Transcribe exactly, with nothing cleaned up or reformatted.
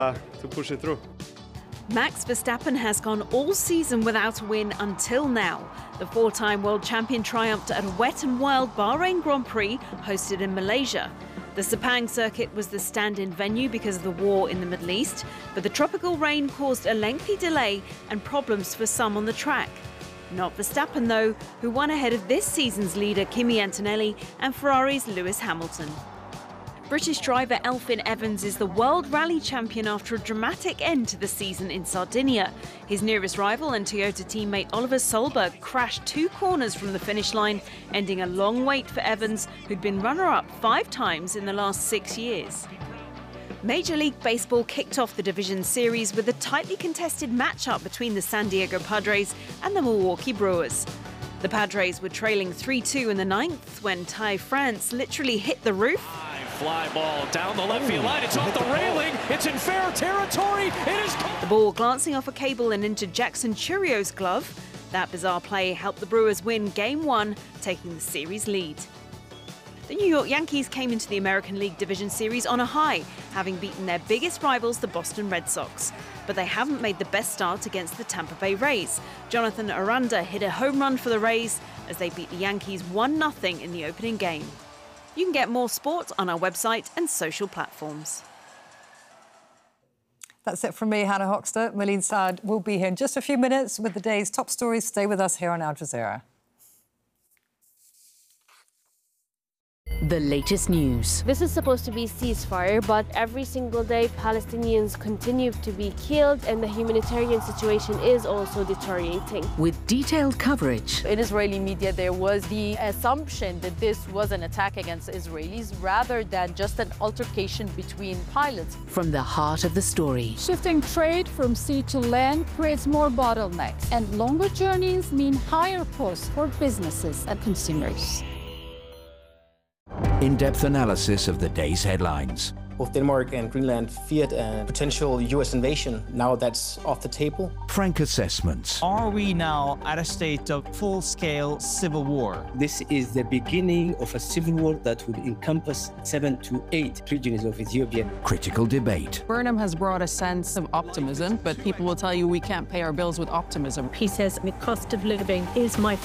uh, to push it through. Max Verstappen has gone all season without a win until now. The four-time world champion triumphed at a wet and wild Bahrain Grand Prix hosted in Malaysia. The Sepang circuit was the stand-in venue because of the war in the Middle East, but the tropical rain caused a lengthy delay and problems for some on the track. Not Verstappen, though, who won ahead of this season's leader Kimi Antonelli and Ferrari's Lewis Hamilton. British driver Elfyn Evans is the World Rally Champion after a dramatic end to the season in Sardinia. His nearest rival and Toyota teammate Oliver Solberg crashed two corners from the finish line, ending a long wait for Evans, who'd been runner-up five times in the last six years. Major League Baseball kicked off the Division Series with a tightly contested matchup between the San Diego Padres and the Milwaukee Brewers. The Padres were trailing three two in the ninth when Ty France literally hit the roof. Fly ball down the left field line. It's off the railing. It's in fair territory. It is. The ball glancing off a cable and into Jackson Churrio's glove. That bizarre play helped the Brewers win Game One, taking the series lead. The New York Yankees came into the American League Division Series on a high, having beaten their biggest rivals, the Boston Red Sox. But they haven't made the best start against the Tampa Bay Rays. Jonathan Aranda hit a home run for the Rays as they beat the Yankees one nothing in the opening game. You can get more sport on our website and social platforms. That's it from me, Hannah Hochster. Malene Saad will be here in just a few minutes with the day's top stories. Stay with us here on Al Jazeera. The latest news. This is supposed to be ceasefire, but every single day Palestinians continue to be killed and the humanitarian situation is also deteriorating. With detailed coverage. In Israeli media, there was the assumption that this was an attack against Israelis rather than just an altercation between pilots. From the heart of the story. Shifting trade from sea to land creates more bottlenecks, and longer journeys mean higher costs for businesses and consumers. In-depth analysis of the day's headlines. Both Denmark and Greenland feared a potential U S invasion. Now that's off the table. Frank assessments. Are we now at a state of full-scale civil war? This is the beginning of a civil war that would encompass seven to eight regions of Ethiopia. Critical debate. Burnham has brought a sense of optimism, but people will tell you we can't pay our bills with optimism. He says the cost of living is my